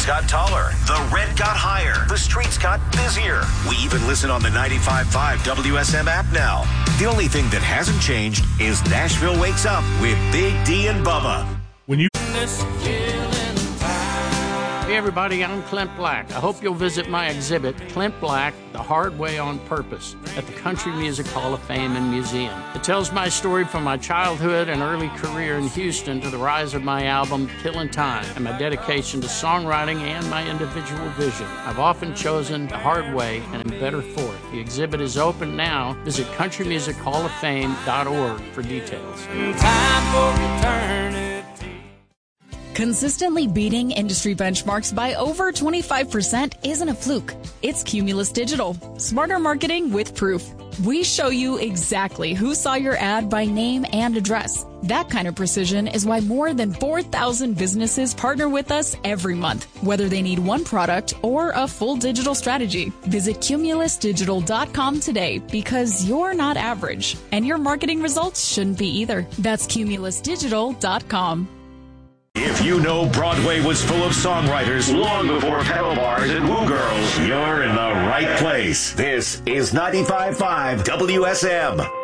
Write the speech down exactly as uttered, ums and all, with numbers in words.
buildings got taller. The rent got higher. The streets got busier. We even listen on the ninety-five point five W S M app now. The only thing that hasn't changed is Nashville Wakes Up with Big D and Bubba. When you... Hey everybody, I'm Clint Black. I hope you'll visit my exhibit, Clint Black, The Hard Way on Purpose, at the Country Music Hall of Fame and Museum. It tells my story from my childhood and early career in Houston to the rise of my album, Killin' Time, and my dedication to songwriting and my individual vision. I've often chosen the hard way and am better for it. The exhibit is open now. Visit country music hall of fame dot org for details. Time for eternity. Consistently beating industry benchmarks by over twenty-five percent isn't a fluke. It's Cumulus Digital. Smarter marketing with proof. We show you exactly who saw your ad by name and address. That kind of precision is why more than four thousand businesses partner with us every month, whether they need one product or a full digital strategy. Visit cumulus digital dot com today because you're not average, and your marketing results shouldn't be either. That's cumulus digital dot com. If you know Broadway was full of songwriters long before pedal bars and woo girls, you're in the right place. This is ninety-five point five W S M.